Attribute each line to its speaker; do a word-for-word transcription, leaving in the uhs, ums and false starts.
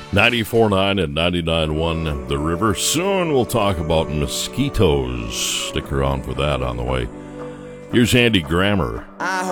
Speaker 1: ninety-four point nine and ninety-nine point one The River. Soon we'll talk about mosquitoes. Stick around for that on the way. Here's Andy Grammer.
Speaker 2: I